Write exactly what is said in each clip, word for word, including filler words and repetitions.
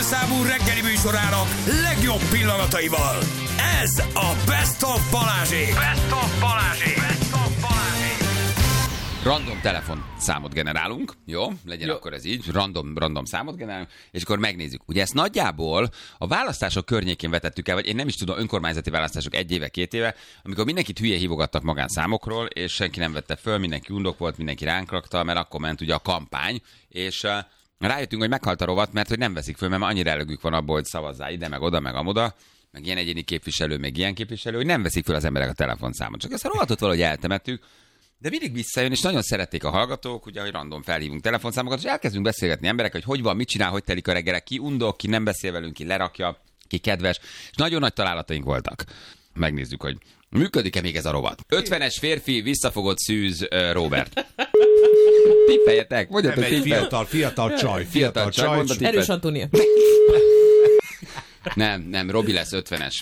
számú reggeli műsorának legjobb pillanataival. Ez a Best of Balázsék. Best of Balázsék. Best of Balázsék. Random telefon számot generálunk, jó? Legyen jó. Akkor ez így, random, random számot generálunk, és akkor megnézzük. Ugye ezt nagyjából a választások környékén vetettük el, vagy én nem is tudom, önkormányzati választások egy éve, két éve, amikor mindenkit hülye hívogattak magánszámokról, és senki nem vette föl, mindenki undok volt, mindenki ránk rakta, mert akkor ment ugye a kampány, és uh, rájöttünk, hogy meghalt a rovat, mert hogy nem veszik föl, mert már annyira elegük van abból, hogy szavazzál ide, meg oda, meg amoda, meg ilyen egyéni képviselő, meg ilyen képviselő, hogy nem veszik föl az emberek a telefonszámot. Csak ezt a rovatot valahogy eltemettük. De mindig visszajön, és nagyon szerették a hallgatók, ugye, hogy random felhívunk telefonszámokat, és elkezdünk beszélgetni emberek, hogy hogy van, mit csinál, hogy telik a reggel, ki undok, ki nem beszél velünk, ki lerakja, ki kedves, és nagyon nagy találataink voltak. Megnézzük, hogy működik-e még ez a rovat. ötvenes férfi, visszafogott szűz, uh, Robert. Tippeljetek, mondjatok, nem, egy fiatal, fiatal csaj, fiatal, fiatal csaj. csaj. Erős Antónia. Nem, nem, Robi lesz ötvenes.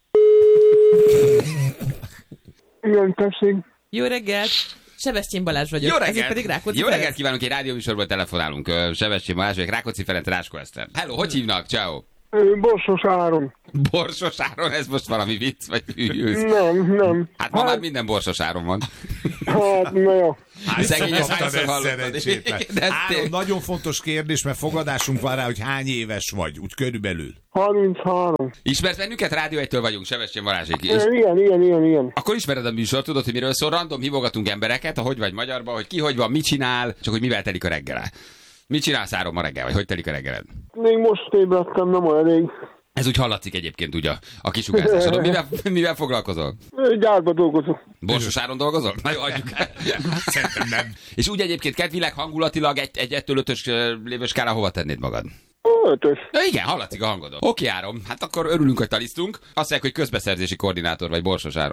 Igen, tessék. Jó reggelt! Sebestyén Balázs vagyok. Jó reggelt! Ezért pedig Rákóczi Jó Ferenc. reggelt kívánunk, egy rádióműsorból telefonálunk. Sebestyén Balázs vagyok, Rákóczi Ferenc, Ráskó Eszter. Hello, hogy hívnak? Ciao. Borsos Áron. Borsos Áron, ez most valami vicc, vagy hűlsz? Nem, nem. Hát ma már minden Borsos Áron van. Hát, na jó. Szegény, ezt Kaptad hányszor ezt hallottad? szerencsétlen. De ez Áron, tény. nagyon fontos kérdés, mert fogadásunk van rá, hogy hány éves vagy, úgy körülbelül. harminchárom. Ismert bennünket? Rádió egytől vagyunk, Sebestyén Balázsék. És Igen, igen, igen, igen. akkor ismered a műsor, tudod, hogy miről szól, random hívogatunk embereket, a hogy vagy magyarba, hogy ki hogy van, mit csinál, csak hogy mivel telik a reggele. Mit csinálsz, Áron, ma reggel, vagy hogy telik a reggeled? Még most ébredtem, nem olyan rég. Ez úgy hallatszik egyébként ugye a, a kisugárzásodon. Mivel, mivel foglalkozol? Gyárba dolgozok. Borsos Áron dolgozol? Na jó, adjuk el. Szerintem nem. És úgy egyébként kedvileg, hangulatilag egy, egy ettől ötös lévő skálán hova tennéd magad? Ötös. Na igen, hallatszik a hangodon. Oké, Áron, hát akkor örülünk, hogy talisztunk. Azt mondják, hogy közbeszerzési koordinátor vagy, Borsos Áron.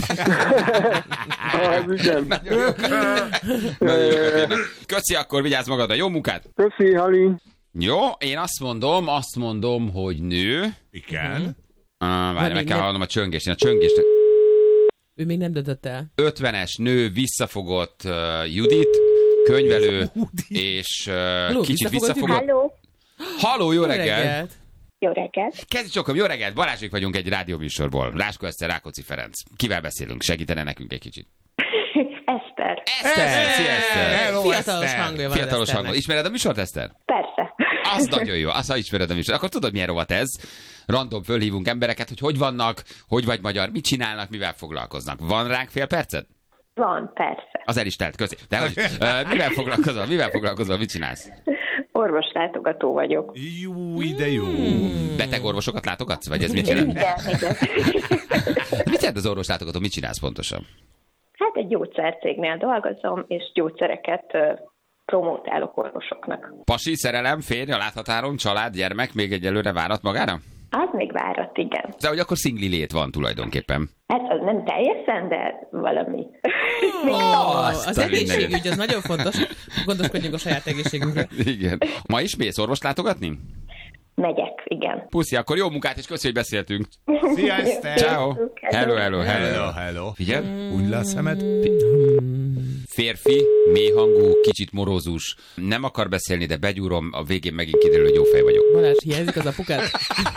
Hát igen. Nagyon jó. Nagyon jó. Köszi, akkor vigyázz magadra. Jó munkát! Köszi, Hali. Jó, én azt mondom, azt mondom, hogy nő. Igen. Ah, várj, meg még kell nem. hallanom a csöngést. Én a csöngést... Ő még nem döntött el. ötvenes nő, visszafogott uh, Judit, könyvelő, és uh, Halló, kicsit visszafogott visszafogott. Halló, Halló, jó reggel! jó reggelt. Kezdj csokom, jó reggelt! Balázsék vagyunk egy rádióműsorból. Ráskó Eszter, Rákóczi Ferenc. Kivel beszélünk? Segítene nekünk egy kicsit. Eszter. Eszter! Szia, Eszter! Hello, Fiatalos Eszter. hangja van Fiatalos Eszternek. hangon. Ismered a műsort, Eszter? Persze. Az nagyon jó, azt ha ismered a műsort. Akkor tudod, milyen rovat ez? Random fölhívunk embereket, hogy hogy vannak, hogy vagy magyar, mit csinálnak, mivel foglalkoznak. Van ránk fél percet? Van, persze. Az el is telt, köszi. De hogy, uh, mivel foglalkozol, mivel foglalkozol, mit csinálsz? Orvoslátogató vagyok. Jó, ide jó. Beteg orvosokat látogatsz? Vagy ez mit jelent? Igen, igen. Mit jelent az orvoslátogató, mit csinálsz pontosan? Hát egy gyógyszercégnél dolgozom, és gyógyszereket ö, promótálok orvosoknak. Pasi, szerelem, férj, a láthatáron, család, gyermek még egyelőre várat magára? Az még várat, igen. De hogy akkor szingli lét van tulajdonképpen. Hát az nem teljesen, de valami. Oh, Azt az a egészségügy, az nagyon fontos. Gondoskodjunk a saját egészségünkről. Igen. Ma is mész orvost látogatni? Megyek, igen. Puszi, akkor jó munkát, és köszi, hogy beszéltünk. Szia, Eszter. Ciao. Hello, hello, hello. Hello, hello. Figyelj, Úgy le a szemed? férfi, mélyhangú, kicsit morózus, nem akar beszélni, de begyúrom, a végén megint kiderül, hogy jó fej vagyok. Balázs, hiányzik az apukát?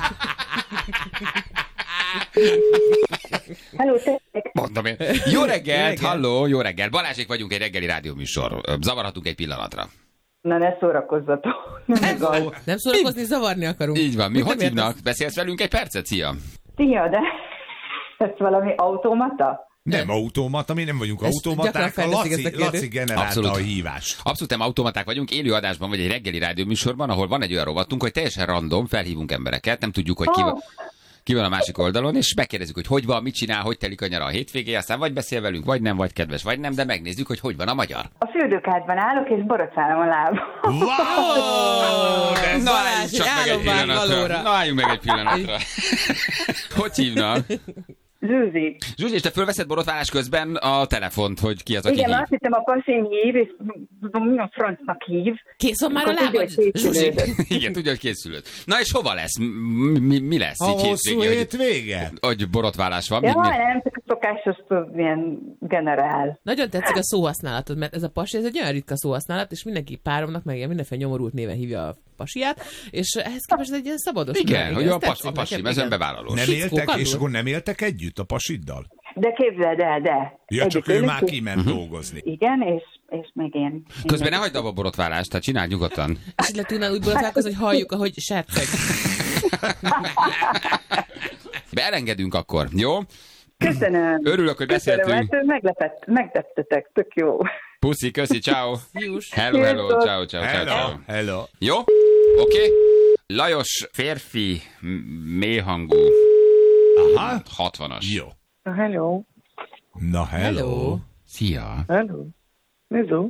Hello, tessék. Mondom én. Jó reggelt, halló, jó reggelt. Balázsék vagyunk, egy reggeli rádióműsor. Zavarhatunk egy pillanatra. Na, ne szórakozzatok. Nem igaz. Nem szórakozni, zavarni akarunk. Így van, mi Mit hogy nem hívnak? értesz? Beszélsz velünk egy percet? Szia! Szia, de ez valami automata? Nem automata, mi nem vagyunk Ezt automaták, gyakran a felteszik ezt a Laci, kérdést. Laci generálta Abszolút. a hívást. Abszolút nem automaták vagyunk, élő adásban vagy egy reggeli rádióműsorban, ahol van egy olyan rovatunk, hogy teljesen random, felhívunk embereket, nem tudjuk, hogy ki van, ki van a másik oldalon, és megkérdezzük, hogy hogy van, mit csinál, hogy telik a nyara a hétvégé, aztán vagy beszél velünk, vagy nem, vagy kedves, vagy nem, de megnézzük, hogy hogy van a magyar. A fürdőkádban állok, és borotválom a lábam. Wow! De ez Na, Balázs, álljunk csak meg egy álom már pillanatra. valóra. Na, álljunk meg egy pillanatra. Hogy hívnak? Zsuzsi. Zsuzsi, és te fölveszed borotválás közben a telefont, hogy ki az, aki Igen, hív? azt hittem a pasim hív, és mi a francnak hív. Kész van már a Akkor tudja, lábad? hogy Zsuzsi. készülődött. Igen, tudja, hogy készülött. Na és hova lesz? Mi, mi, mi lesz A így hosszú hétvégén, hogy, hétvége? hogy borotválás van? Mi, Ja, mi? nem, csak a szokásos tudod, ilyen generál. Nagyon tetszik a szóhasználatod, mert ez a pasi, ez egy olyan ritka szóhasználat, és mindenki páromnak meg ilyen mindenféle nyomorult néven hívja a pasiát, és ehhez képest egy ilyen szabados. Igen, hogy a, pas, a pasi mezőn bevállalós. Nem Fickó, éltek, kandul. és akkor nem éltek együtt a pasiddal? De képzeld el, de. Ja, csak Együtt ő már élünk, kiment Mhm. dolgozni. Igen, és, és még én. én Közben ne meg- hagyd abba a borotválást, tehát csináld nyugodtan. És így le tudnál úgy borotválkozni, hogy halljuk, ahogy serceg. Beelengedünk akkor, jó? Köszönöm. Örülök, hogy Köszönöm, beszéltünk. hát meglepett, megleptetek, tök jó. Puszi, köszi, ciao. Jús. Hello, hello, Sziasztok. ciao, ciao, ciao, ciao. Hello, hello. Jó? Oké. Okay. Lajos, férfi, m- mélyhangú, Aha, hatvanas. jó. Hello. Na, hello. Hello. Szia. Hello. Mizu?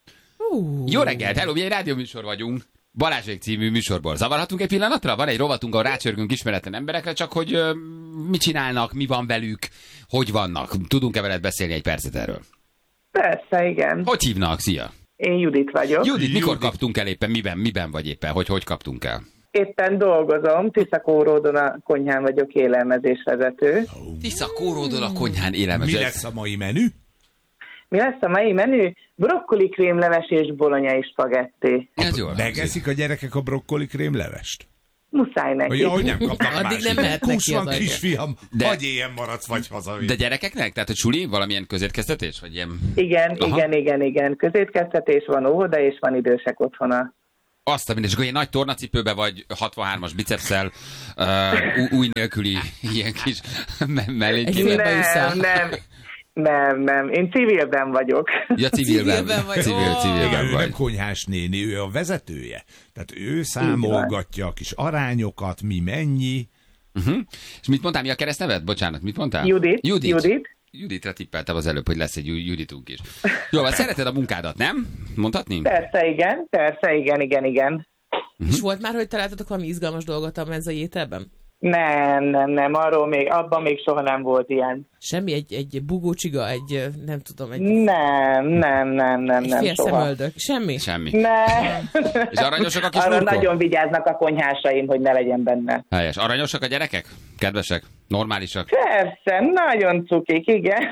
Uh, Jó reggelt, hello, mi egy rádióműsor vagyunk. Balázsék című műsorból. Zavarhatunk egy pillanatra? Van egy rovatunk, ahol rácsörgünk ismeretlen emberekre, csak hogy ö, mit csinálnak, mi van velük, hogy vannak. Tudunk-e veled beszélni egy percet erről? Persze, igen. Hogy hívnak? Szia. Én Judit vagyok. Judit, mikor Judit. kaptunk el éppen? Miben, miben vagy éppen? Hogy hogy kaptunk el? Éppen dolgozom, Tiszakóródon a konyhán vagyok élelmezésvezető. Tisza kóródol a konyhán Mi élelmezés. lesz a mai menü? Mi lesz a mai menü? Brokkoli krémleves és bolonyai spagetti. Ez jól hangzik. Megeszik a gyerekek a brokkoli krémlevest? Muszáj neki. Hogy ahogy nem kapnak Addig más. nem mehet neki Kús van, az agy. kisfiam, De- hagyj ilyen maradsz, vagy haza. De gyerekeknek? Tehát, hogy suli? Valamilyen közétkeztetés? Vagy ilyen... Igen, Aha. igen, igen, igen. Közétkeztetés van, óvoda, és van idősek otthona. Azt a minden, és akkor ilyen nagy tornacipőbe vagy hatvanhármas bicepsszel, uh, új nélküli ilyen kis me- mellé. Egy Félbe Nem, vissza. nem, nem, nem. Én civilben vagyok. Ja, civilben. Civilben vagy. Civil, Ó. civilben Igen, ő nem vagy. konyhás néni, ő a vezetője. Tehát ő számolgatja a kis arányokat, mi mennyi. Uh-huh. És mit mondtál, mi a keresztneved? Bocsánat, mit mondtál? Judit. Judit. Judit. Juditre tippeltem az előbb, hogy lesz egy Ju- Juditunk is. Jó, hát szereted a munkádat, nem? Mondhatni? Persze, igen, persze, igen, igen, igen. És volt már, hogy találtatok valami izgalmas dolgot a menzai ételben? Nem, nem, nem, arról még, abban még soha nem volt ilyen. Semmi, egy, egy bugócsiga, egy, nem tudom, egy, Nem, nem, nem, nem, egy nem, fél soha. szemöldök. Semmi? Semmi. Nem. És aranyosak a kis Arra burkok? nagyon vigyáznak a konyhásaim, hogy ne legyen benne. Helyes. Aranyosak a gyerekek? Kedvesek? Normálisak? Persze, nagyon cukik, igen.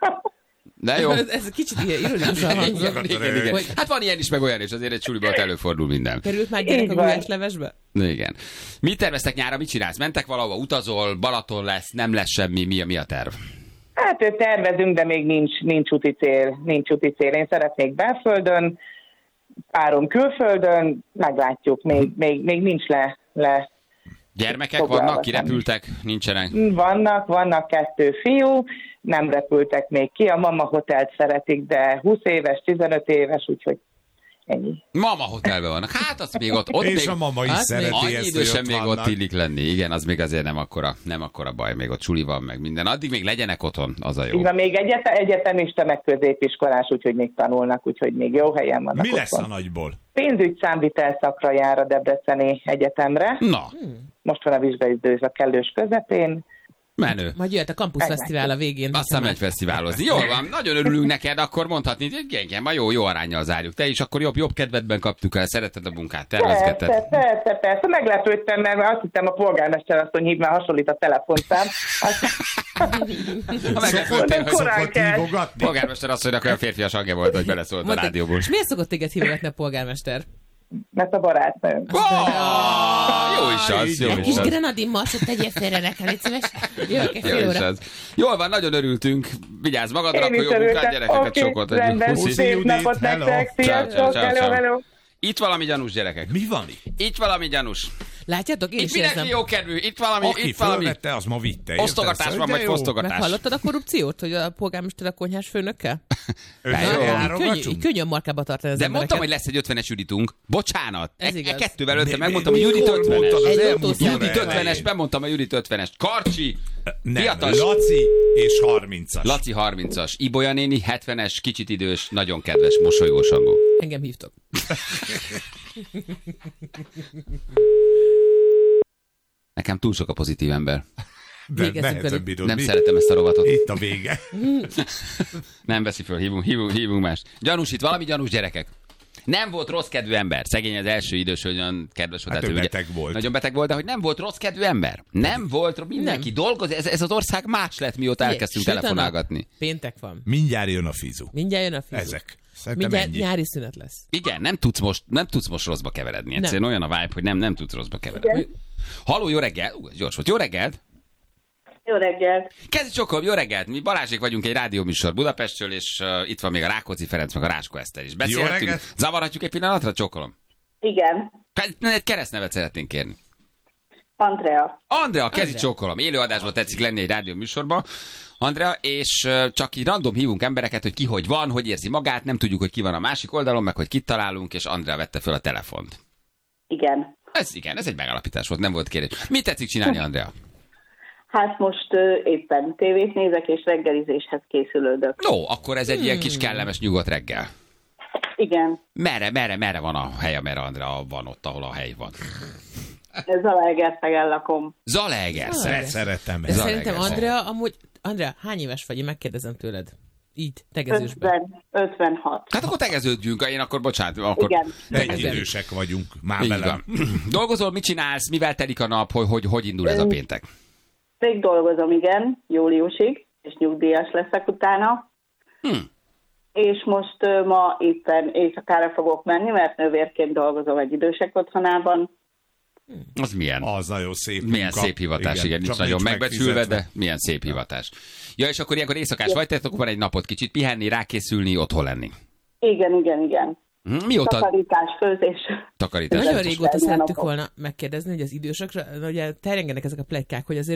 De jó. Ez, ez kicsit ilyen ironikusan hangzott. Igen, igen. Hogy Hát van ilyen is, meg olyan is, azért egy suliban ott előfordul minden. került már gyerek Így a van. gulyás levesbe? Igen. Mit terveztek nyára, mit csinálsz? Mentek valahova, utazol, Balaton lesz, nem lesz semmi, mi a, mi a terv? Hát ő tervezünk, de még nincs, nincs úti cél, nincs úti cél. Én szeretnék belföldön, párom külföldön, meglátjuk, még, még, még nincs le, le. Gyermekek Foglalva vannak, semmi. kirepültek, nincsenek? Vannak, vannak kettő fiú, nem repültek még ki, a mama hotelt szeretik, de húsz éves, tizenöt éves, úgyhogy ennyi. Mama hotelben vannak. Hát az még ott, ott És még... a mama is Hát szereti Annyi ezt, idősen hogy még ott ott vannak. illik lenni. Igen, az még azért nem akkora, nem akkora baj. Még ott suli van, meg minden. Addig még legyenek otthon, az a jó. Így van, még egyet, egyetemista, meg középiskolás, úgyhogy még tanulnak, úgyhogy még jó helyen vannak. Mi lesz a otthon. nagyból? Pénzügy számvitel szakra jár a Debreceni Egyetemre. Na, Most van a vizsgai időszak kellős közepén. menő. Majd jöhet a Campus Fesztivál a végén. Aztán megy fesztiválozni. Jól van, nagyon örülünk neked, akkor mondhatni, hogy igen, ma jó, jó aránnyal zárjuk. Te is akkor jobb, jobb kedvedben kaptuk el, szereted a munkát, tervezgeted. Persze, persze, persze. Meglepődtem, mert azt hittem a polgármester azt, hogy hív, mert hasonlít a telefonszám. Ha meglepődtél, hogy korán Szokott kell. hívogatni? polgármester asszonynak olyan férfias hangja volt, hogy beleszólt a Mondta, rádióból. és miért szokott téged hívogatni a polgármester? Mert a barátnőm. Oh, jó is az, jó Egy is kis az. grenadin masszot tegyél félre nekem, légy szíves. Jövök egy Jó fél is óra. az. Jól van, nagyon örültünk. Vigyázz magadra, Én akkor is jó munkát, örültem. gyerekeket Oké, sokat. rendben, Puszi. szép Judit, napot hello. nektek. Ciao, ciao, Sziasztok, ciao, hello, ciao. hello. Itt valami gyanús, gyerekek. Mi van itt? Itt valami gyanús. Látjátok, én Itt is mindenki érzem. jó kedvű. Itt valami, Aki itt valami fölvette, az ma vitte. érted? osztogatás Szóval, van, de vagy jó. fosztogatás. Meghallottad a korrupciót, hogy a polgármester a konyhás főnökkel? Ő De nem jó. Könnyű, járogatunk? könnyű markába tartani az De embereket. mondtam, hogy lesz egy ötvenes Juditunk. Bocsánat. Ez e, igaz. e kettővel előtte Mi- megmondtam, mi- hogy Judit mikor ötvenes. mondtad az Egy elmúlt lottószám. Judit óra ötvenes, elején? bemondtam a Judit ötvenest. Karcsi, Nem, fiatas. Laci és harmincas. Laci harmincas, Ibolya néni hetvenes, kicsit idős, nagyon kedves, mosolygós hangú. Engem hívtok. Nekem túl sok a pozitív ember. De Végezzünk nehezen velük. bírod. Nem Mi? szeretem ezt a rovatot. Itt a vége. Nem veszi föl, hívunk, hívunk, hívunk mást. Gyanús itt, valami gyanús, gyerekek. Nem volt rossz kedvű ember. Szegény az első idős, hogy olyan kedves volt. Hát tehát ő ugye- beteg volt. Nagyon beteg volt, de hogy nem volt rossz kedvű ember. Nem volt, mindenki dolgozik. Ez, ez az ország más lett, mióta elkezdtünk Süt a nap. telefonálgatni. Péntek van. Mindjárt jön a fizu. Mindjárt jön a fizu. Ezek. Szerintem Mindjárt ennyi. nyári szünet lesz. Igen, nem tudsz most, nem tudsz most rosszba keveredni. Egyszerűen olyan a vibe, hogy nem, nem tudsz rosszba keveredni. Igen. Halló, jó reggel! Ú, ez gyors volt. Jó reggelt! Jó reggelt! Kezdj csokolom, jó reggelt! Mi Balázsék vagyunk egy rádióműsor Budapestről, és uh, itt van még a Rákóczi Ferenc, meg a Ráskó Eszter is. Beszélhetünk? reggelt! Zavarhatjuk egy pillanatra, csokolom? Igen, Egy keresztnevet szeretnénk kérni. Andrea. Andrea, kezdj csokolom. Élőadásban tetszik lenni egy rádióműsorban. Andrea, és uh, csak így random hívunk embereket, hogy ki hogy van, hogy érzi magát, nem tudjuk, hogy ki van a másik oldalon, meg hogy kit találunk, és Andrea vette föl a telefont. Igen. Ez igen, ez egy megalapítás volt, nem volt kérdés. Mit tetszik csinálni, Andrea? Hát most ö, éppen tévét nézek, és reggelizéshez készülődök. No, akkor ez egy ilyen kis kellemes nyugodt reggel. Igen, Merre, merre, merre van a hely, amerre Andrea van ott, ahol a hely van? Zalaegerszegen lakom. Zalaegerszeg. Zalaegerszeg. Szeretem De ezt. szerintem Zalaegerszeg. Andrea, amúgy, Andrea, hány éves vagy? Én megkérdezem tőled. Így, tegezősben. ötven, ötvenhat. Hát akkor tegeződjünk, én akkor bocsánat. Akkor... Igen. Egy idősek vagyunk, már Így velem. van. Dolgozol, mit csinálsz, mivel telik a nap, hogy hogy, hogy indul ez a péntek? Még dolgozom, igen, júliusig, és nyugdíjas leszek utána. Hm. És most ö, ma éppen éjszakára fogok menni, mert nővérként dolgozom egy idősek otthonában. Az milyen? Az nagyon szép Milyen munka. szép hivatás, igen, nincs csak nagyon megbecsülve, megfizetve. de milyen szép hivatás. Ja, és akkor ilyenkor éjszakás vagy, tehát akkor van egy napot kicsit pihenni, rákészülni, otthon lenni. Igen, igen, igen. Hm, Mióta Takarítás, főzés. takarítás? Nagyon Ez is régóta egy szerettük napot. volna megkérdezni, hogy az idősökre, ugye terjengenek ezek a pletykák, hogy azért